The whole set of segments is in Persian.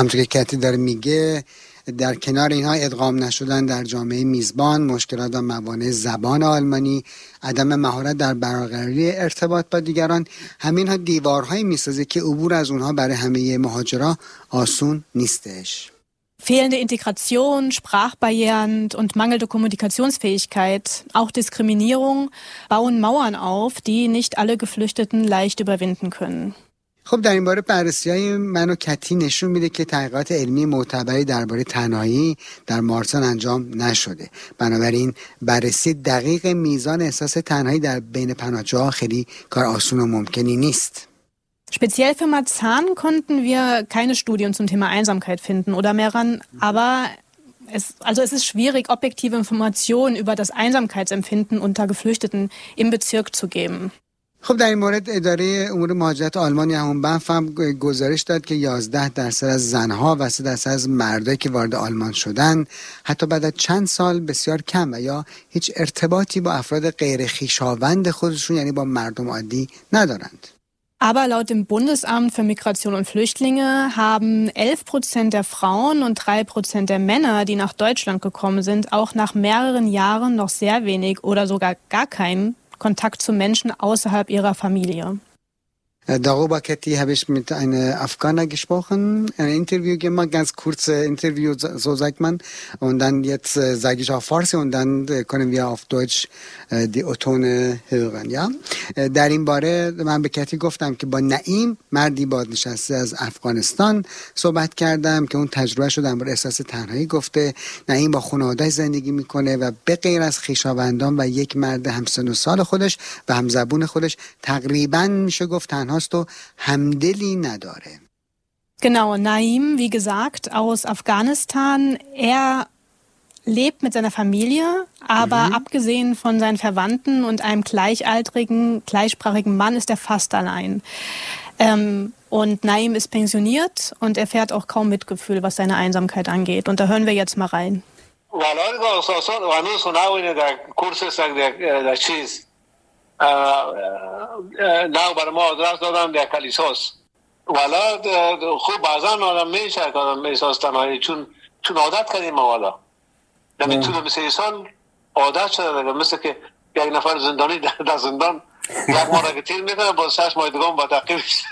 همونطور که کتی داره میگه، در کنار اینها ادغام نشدن در جامعه میزبان، مشکلات و موانع زبان آلمانی، عدم مهارت در برقراری ارتباط با دیگران، همینها دیوارهایی میسازه که عبور از اونها برای همه مهاجرا آسون نیستش. Fehlende Integration, Sprachbarrieren und mangelnde Kommunikationsfähigkeit, auch Diskriminierung bauen Mauern auf, die nicht alle Geflüchteten leicht überwinden können. خب در این باره بررسی‌های من و کتی نشون میده که تحقیقات علمی معتبری درباره تنهایی در مارسان انجام نشده. بنابراین بررسی دقیق میزان احساس تنهایی در بین پناهجوها خیلی کار آسون و ممکنی نیست. Speziell für Marzahn konnten wir keine Studien zum Thema Einsamkeit finden oder mehr ran, aber es ist schwierig, objektive Informationen über das Einsamkeitsempfinden unter Geflüchteten im Bezirk zu geben. خب در این مورد اداره امور مهاجرت آلمان همون بنف هم گزارش داد که 11% از زنها و 3% از مردایی که وارد آلمان شدن حتی بعد از چند سال بسیار کم و یا هیچ ارتباطی با افراد غیر خویشاوند خودشون یعنی با مردم عادی ندارند. Aber laut dem Bundesamt für Migration und Flüchtlinge haben 11% der Frauen und 3% der Männer, die nach Deutschland gekommen sind, auch nach mehreren Jahren noch sehr wenig oder sogar gar keinen Kontakt zu Menschen außerhalb ihrer Familie. Darüber, Kathi, habe ich mit einer Afghaner gesprochen, ein Interview gemacht, ganz kurzes Interview, so sagt man. Und dann jetzt sage ich auf Farsi und dann können wir auf Deutsch die O-Tone hören, ja? در این باره من به کتی گفتم که با نعیم، مردی بازنشسته از افغانستان صحبت کردم که اون تجربه شده در مورد احساس تنهایی گفته. نعیم با خانواده‌اش زندگی میکنه و به غیر از خویشاوندان و یک مرد همسن و سال خودش و همزبون خودش تقریباً میشه گفت تنها hast du همدلی نداره. Genau, Naim, wie gesagt, aus Afghanistan. Er lebt mit seiner Familie, aber abgesehen von seinen Verwandten und einem gleichaltrigen, gleichsprachigen Mann ist er fast allein. Und Naim ist pensioniert und erfährt auch kaum Mitgefühl, was seine Einsamkeit angeht. Und da hören wir jetzt mal rein. نه برای ما آدرس دادم در کلیساست والا خوب بعضا آدم میشه که آدم احساس تنهایی چون عادت کردیم والا نمیتونه مثل انسان عادت شده مثل که یک نفر زندانی در زندان یک ماه را که تیر میکنه با 6 ماه دیگه با تعقیبش.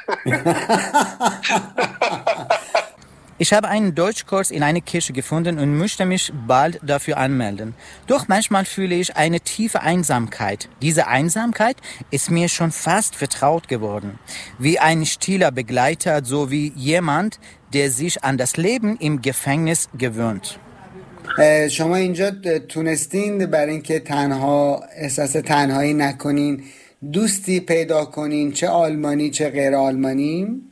Ich habe einen Deutschkurs in einer Kirche gefunden und möchte mich bald dafür anmelden. Doch manchmal fühle ich eine tiefe Einsamkeit. Diese Einsamkeit ist mir schon fast vertraut geworden. Wie ein stiller Begleiter, so wie jemand, der sich an das Leben im Gefängnis gewöhnt. شما اینجا تونستین برای اینکه تنها احساس تنهایی نکنین دوستی پیدا کنین، چه آلمانی چه غیر آلمانی؟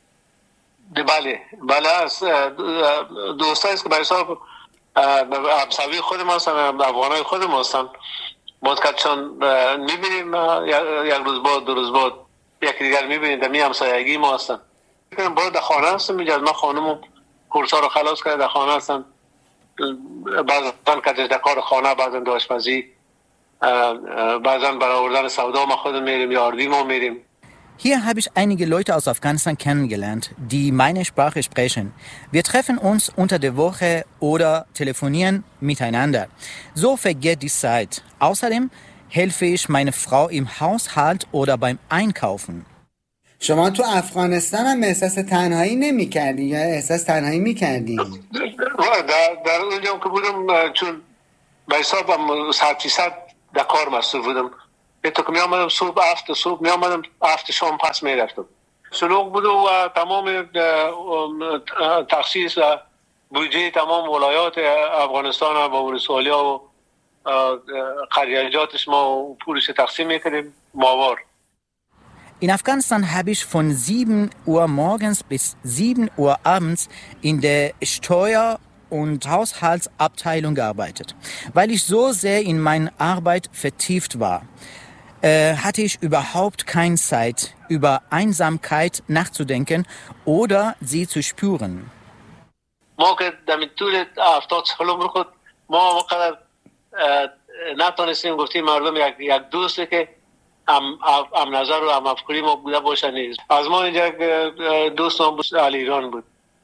بله از دوستایی که برای حساب همسوی خودم هستن، افغانای خودم هستن. مدت چون میبینیم یک روز بعد دو روز بعد یکی دیگر میبینیم در می همسایگی ما هستن. باید در خانه هستم اینجا، ما خانمم کورسا رو خلاص کرده در خانه هستن. بعضا کدش در کار خانه، بعضا در آشپزی، بعضا برای آوردن سودا ما خودم میریم یا آردی ما میریم. Hier habe ich einige Leute aus Afghanistan kennengelernt, die meine Sprache sprechen. Wir treffen uns unter der Woche oder telefonieren miteinander. So vergeht die Zeit. Außerdem helfe ich meiner Frau im Haushalt oder beim Einkaufen. شما تو افغانستان هم احساس تنهایی نمی کردی یا احساس تنهایی می کردی؟ در اونجا که بودم چون به حسابم 100% در کار مصروف بودم. تو که می آمدم صبح می آمدم هفت شام پس می رفتم. شلوغ بود و تمام تخصیص و بودجه تمام ولایات افغانستان و ولسوالی‌ها و خریجاتش ما پولش تقسیم میکنیم ماوار. In Afghanistan habe ich von 7 Uhr morgens bis 7 Uhr abends in der Steuer- und Haushaltsabteilung gearbeitet. Weil ich so sehr in meine Arbeit vertieft war, hatte ich überhaupt keine Zeit, über Einsamkeit nachzudenken oder sie zu spüren. ما که در طول 70 سال عمر خود ما وقت نتونستیم گفتیم مردم یک دوستی که هم نظر و هم افکاری ما بوده باشن. از ما اینجا دوست ما بود علی ایران بود.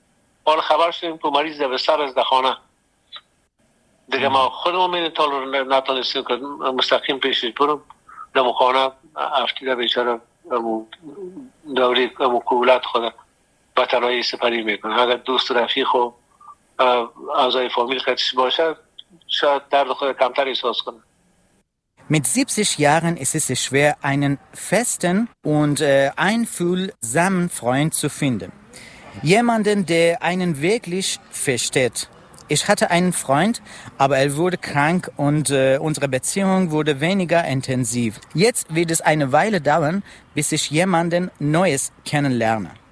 حال خبر شدیم که مریض بستر از خانه دیگه. ما خودمون مینتال رو نتونستیم که مستقیم پیشش برم در خانه افتیده بیچاره دوری کولت خود به تنهایی سپری میکنه. اگر دوست رفیق و اعضای فامیل خودش باشد شاید درد خود کمتر احساس کنه. Mit 70 Jahren ist es schwer, einen festen und einfühlsamen Freund zu finden. Jemanden, der einen wirklich versteht. Ich hatte einen Freund, aber er wurde krank und unsere Beziehung wurde weniger intensiv. Jetzt wird es eine Weile dauern, bis ich jemanden Neues kennenlerne.